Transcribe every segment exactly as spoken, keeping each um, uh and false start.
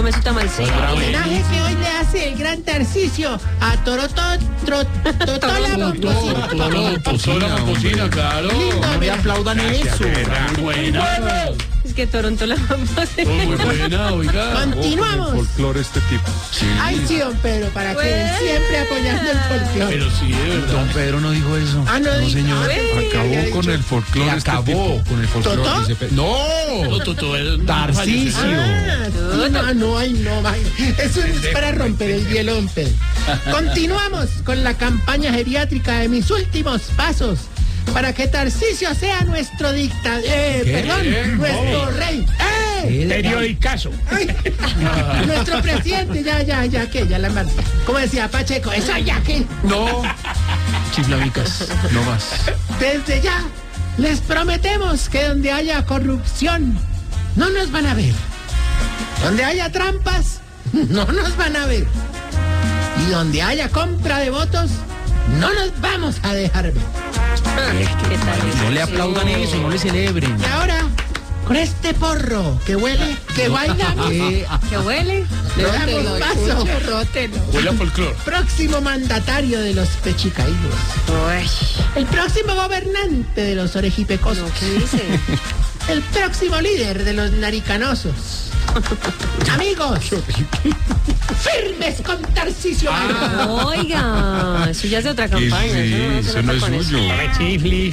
come su tamalcito. Homenaje que hoy le hace el gran Tarcisio a Toroto, tro, Totola Momposina. Totola Momposina, claro. Lindo, No le aplaudan eso. Muy buena. Es que Toronto la vamos a hacer. Muy buena, oiga. Continuamos. Folclore este tipo. Ay, sí, don Pedro, para que Bueno. siempre apoyando el folclore. Pero sí, de verdad. Don Pedro no dijo eso. Ah, no, dijo- señor. ah, pensé que había Acabó con dicho- el folclore este Acabó tipo. con el folclore. ¿Totó? dice Pe- No. No, Totó, él- Tarcisio. Ah, sí, no, no, ay, no, ay, eso es para romper el hielo, don Pedro. Continuamos con la campaña geriátrica de Mis Últimos Pasos para que Tarcisio sea nuestro dictador, eh, ¿Qué? perdón, ¿Qué? nuestro rey. ¡Eh! Periodicazo. Ay, nuestro presidente, ya, ya, ya, que, ya la embarqué. Como decía Pacheco, eso ya que. No. Chiflamicas. No más. Desde ya les prometemos que donde haya corrupción no nos van a ver. Donde haya trampas no nos van a ver. Y donde haya compra de votos no nos vamos a dejar ver. ¿Qué tal? No le aplaudan eso, no le celebren. Y ahora, con este porro que huele, que baila, Eh, ¿Qué huele? le damos paso. Huele a folclore. Próximo mandatario de los pechicaídos. Uy, El próximo gobernante de los orejipecosos. no, ¿qué dice? El próximo líder de los naricanosos. Amigos, firmes con Tarcisio Maya. Oiga, eso ya es de otra campaña. sí, no se eso no meta es con suyo. Chiflis.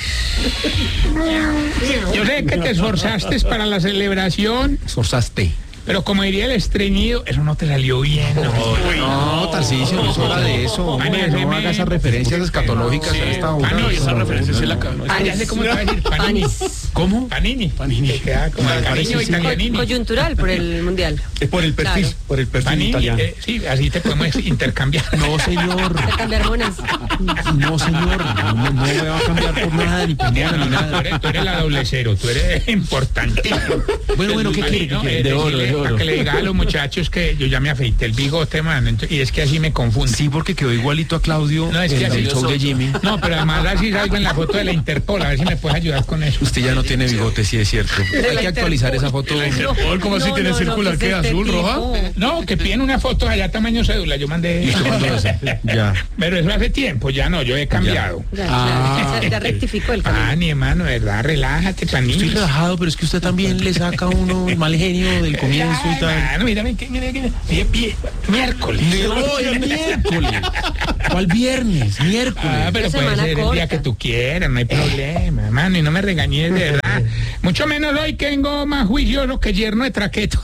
Yo sé que te esforzaste para la celebración, Esforzaste. pero como diría el estreñido, eso no te salió bien. ¿no? No, Tarcisio, no es hora de eso. Mano, Hombre, ese no me- haga esas referencias escatológicas a esta hora. Ah, no, y Esa referencia se la cago. Ah, ya sé cómo te va a decir, Panini. ¿Cómo? Panini. Panini. Queda como el cariño italianini. Coyuntural por el mundial. Es por el perfil, Claro. por el perfil Panini, italiano. eh, sí, así te podemos intercambiar. No, señor. Cambiar monas. No, señor. No, no me va a cambiar por nada, ni por Ya, nada, no, ni no, tú, nada. eres, tú eres la doble cero, tú eres importantísimo. Bueno, bueno, ¿qué quiere? ¿Qué No, quiere? eh, De oro, decirle de oro. para que le diga a los muchachos que yo ya me afeité el bigote, man, ent- y es que así me confundo. Sí, porque quedó igualito a Claudio No, es en que así el yo show de soy. Jimmy. No, pero además así salgo en la foto de la Interpol, a ver si me puedes ayudar con eso. Usted ya no tiene bigote, sí es cierto. Hay que actualizar esa foto. Interpol, ¿cómo así tiene círculo ¿qué qué? es este ¿Azul, tipo? roja? No, que piden una foto allá tamaño cédula, yo mandé. ¿Y usted cuándo hace? Ya. Pero eso hace tiempo, ya no, yo he cambiado. Ya, Ah. ya, ya rectificó el camino. Pani, hermano, ¿verdad? Relájate, Estoy Panini. relajado, pero es que usted también le saca a uno el mal genio del comienzo y Ay, tal. mano, mírame, que- mira, que- mira, pie- miércoles. No, el miércoles. ¿Cuál viernes? Miércoles. Ah, pero Una puede semana ser el día corta. que tú quieras, no hay problema, hermano, y no me regañes de verdad. Mucho menos hoy que vengo más juicioso que yerno de traqueto.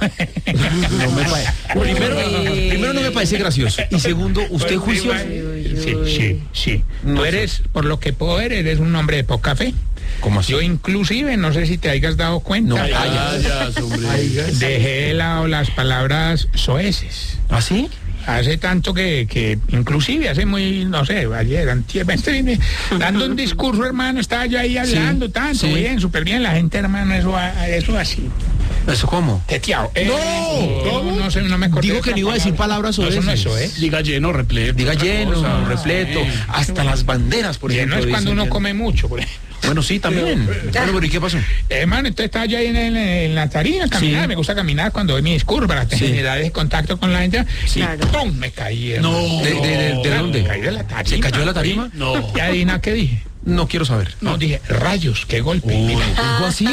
No me pa- primero, Uy. primero no me parece gracioso. Y segundo, usted juicio. Sí, sí, sí. Tú eres, por lo que puedo ver, eres un hombre de poca fe. ¿Cómo así? Yo inclusive, no sé si te hayas dado cuenta, No. Ya, ya, hombre. dejé de lado las palabras soeces. ¿Ah, sí? Hace tanto que, que inclusive hace muy, no sé, ayer, antier, estoy dando un discurso, hermano, estaba yo ahí hablando Sí, tanto, sí. bien, súper bien, la gente, hermano, eso, eso así, ¿Eso cómo? teteado. Eh, No. no, no sé, no me acordé. Dijo de que otra no iba a decir palabra. palabras No, eso no soeces. es soez. Diga lleno, repleto. Diga otra lleno, cosa. repleto, Sí. hasta las banderas, por Lleno ejemplo. es cuando dicen uno ya. come mucho, por ejemplo. Bueno, sí, también. Bueno, pero ¿y qué pasó? Hermano, entonces estaba yo ahí en, el- en la tarima, caminar, Sí. me gusta caminar cuando doy mi discurso para Sí. generar ese contacto con la gente. Claro. Y ¡pum! Me caí. hermano. No. ¿De, de, de- de Claro, dónde? Me caí de la tarima. ¿Se cayó de la tarima? No. ¿Y adivina qué dije? No quiero saber. No, dije, rayos, qué golpe. Mira, ¿Dijo así?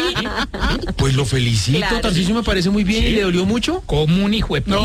Pues lo felicito, Claro. Tarcisio, me parece muy bien. ¿Y le dolió mucho? como un hijo de No.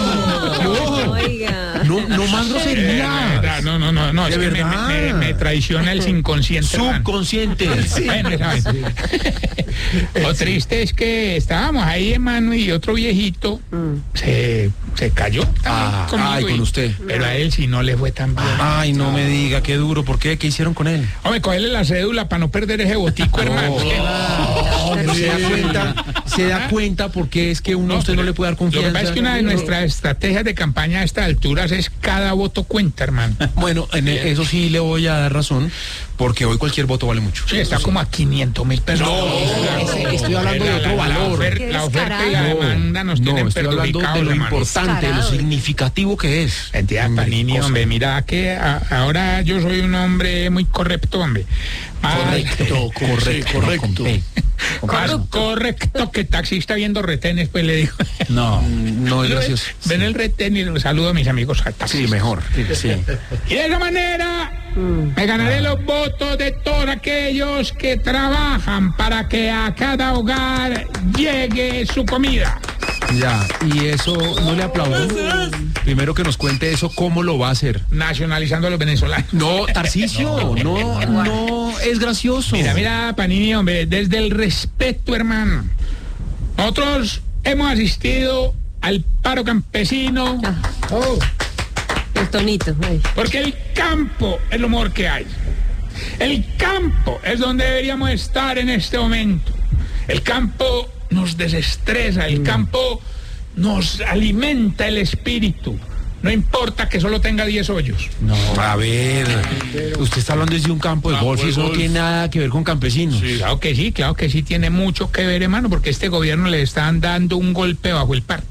Oiga. No, no más Eh, groserías. No, no, no, no, De es que me, verdad. me- me traiciona el subconsciente. hermano. Subconsciente. Bueno, ¿sabes? Lo triste es que estábamos ahí, hermano, y otro viejito se, se cayó. también Ah, conmigo ay, con y- usted. Pero a él sí no le fue tan bien. Ay, no me diga, qué duro. ¿Por qué? ¿Qué hicieron con él? Hombre, cogerle la cédula para no perder ese botico, hermano. Se da cuenta, se da cuenta porque es que uno a usted no le puede dar Lo confianza. que pasa es que una de nuestras estrategias de campaña a estas alturas es cada voto cuenta, hermano. Bueno, en eso sí le voy a dar razón, porque hoy cualquier voto vale mucho. Sí, está como a quinientos mil pesos. ese- estoy hablando de otro La- la- la valor. ofer- Qué La oferta y la descarado. demanda nos No, tienen estoy hablando de perjudicados, lo hermano. importante, de lo Descarado. significativo que es. Entidad Panini, cosa. hombre, mira que a- ahora yo soy un hombre muy correcto, hombre. Ah, Correcto, correcto, correcto. Con P. Más correcto que taxista viendo retenes, pues le digo. No, no es gracioso. Ven el retén y los saludo a mis amigos taxistas. Sí, mejor. Sí. Y de esa manera me ganaré los votos de todos aquellos que trabajan para que a cada hogar llegue su comida. Ya, y eso no le aplaudo. Primero que nos cuente eso, ¿cómo lo va a hacer? Nacionalizando a los venezolanos. No, Tarcisio, no, no, es gracioso. Mira, mira, Panini, hombre, desde el respeto, hermano. Nosotros hemos asistido al paro campesino. Ah, Oh, el tonito. Ay. porque el campo es lo mejor que hay. El campo es donde deberíamos estar en este momento. El campo nos desestresa, el campo nos alimenta el espíritu. No importa que solo tenga diez hoyos. No, a ver, usted está hablando desde un campo de Campo golf y de eso no golf. tiene nada que ver con campesinos. Claro que sí, claro que sí tiene mucho que ver, hermano, porque este gobierno le están dando un golpe bajo el par.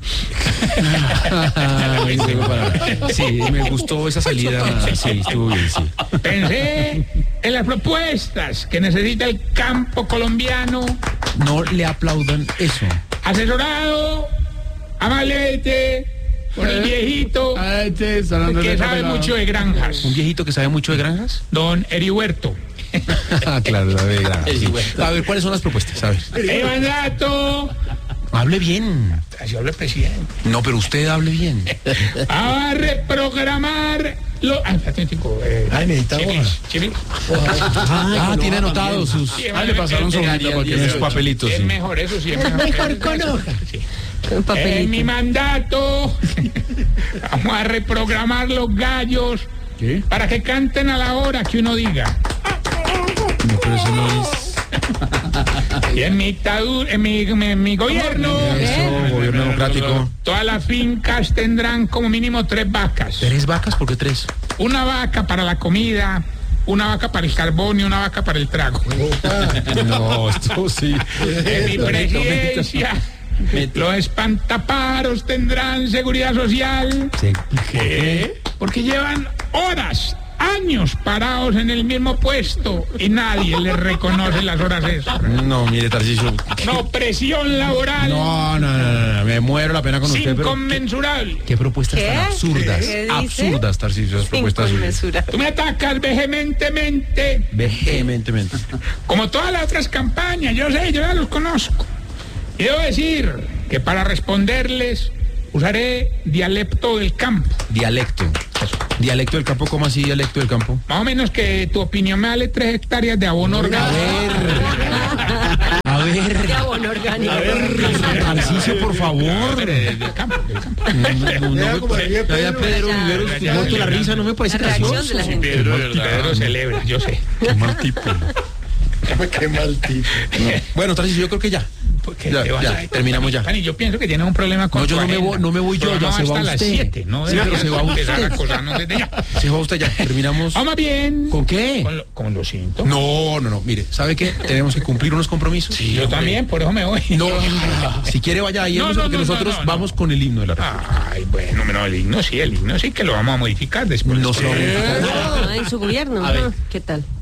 Ay, sí, para- sí, me gustó esa salida. Sí, estuvo bien, sí. Pensé en las propuestas que necesita el campo colombiano, No le aplaudan eso. asesorado amablemente por el viejito Ay, che, está hablando que de sabe pelado. mucho de granjas, ¿Un viejito que sabe mucho de granjas? don Heriberto. Ah, claro, la de granjas. Sí. A ver, ¿cuáles son las propuestas? A ver. El mandato Hable bien. así habla el presidente. No, pero usted hable bien. A reprogramar lo. Ah, espérate, chico, eh, Ay, necesita chiquis, hojas. chiquis. Ah, tiene anotado sus, Sí, Ah, le pasaron su hojita para que sus vea. papelitos. Es Sí. mejor, eso sí, es Es mejor. mejor con hojas. Sí. Un papelito. En mi mandato vamos a reprogramar los gallos ¿Qué? para que canten a la hora que uno diga. No, pero eso no es. Y en mi, dictadura- en mi, en mi gobierno, Eso, gobierno democrático. todas las fincas tendrán como mínimo tres vacas. ¿Tres vacas? ¿Por qué tres? Una vaca para la comida, una vaca para el carbón y una vaca para el trago. No, esto sí. En mi presidencia, los espantaparos tendrán seguridad social. Sí. ¿Qué? Porque llevan horas, años parados en el mismo puesto y nadie les reconoce las horas extras. No, mire, Tarcisio. No, presión laboral No, no, no, no, no, me muero la pena con usted, pero. inconmensurable. ¿Qué propuestas ¿Qué? tan absurdas? ¿Qué dice? Absurdas, Tarcisio, esas propuestas suyas. Inconmensurable. Tú me atacas vehementemente, Vehementemente. como todas las otras campañas, yo sé, yo ya los conozco. Y debo decir que para responderles usaré dialecto del campo. Dialecto. Dialecto del campo, ¿cómo así dialecto del campo? Más o menos que tu opinión me vale tres hectáreas de abono orgánico. A ver. De abono orgánico. Tarcisio, por favor. Del campo, del campo. No, no, no, Era como no, diría no, ya Pedro. Pedro Ya, Viveros, ya, muerto ya, la ya. risa, no me parece La reacción gracioso. de la gente. Pedro, de Pedro verdad. celebra, yo sé. Qué mal tipo. Qué mal tipo. No. Bueno, Tarcisio, yo creo que ya. Porque Ya, te vas ya, a- terminamos ya. Pani, yo pienso que tienes un problema con No, yo tu no me agenda. voy- no me voy yo, El ya programa se va hasta las usted. siete, ¿no? Sí, pero Deberías se va empezar usted. a acosarnos desde ya. Se va usted ya. Terminamos. Vamos bien. ¿Con qué? Con, lo, con los síntomas. No, no, no. Mire, ¿sabe qué? Tenemos que cumplir unos compromisos. Yo también, por eso me voy. No, si quiere vaya ahí, No, no, porque no, nosotros no, no, vamos con el himno de la República. Ay, bueno, no, el himno sí, el himno sí que lo vamos a modificar después. No se va a modificar. Ah, en su gobierno. Ah, ¿qué tal?